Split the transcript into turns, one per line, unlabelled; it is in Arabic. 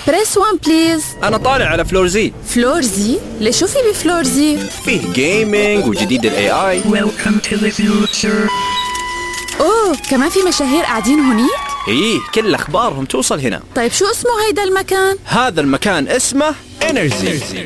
بريس 1 بليز.
أنا طالع على فلور زي.
فلور زي؟ ليش شو في بفلور زي؟
فيه جيمينج وجديد ال AI.
Welcome to the future.
أوه كمان في مشاهير قاعدين هونيك؟
إيه كل أخبارهم توصل هنا.
طيب شو اسمه هيدا المكان؟
هذا المكان اسمه إنرجي.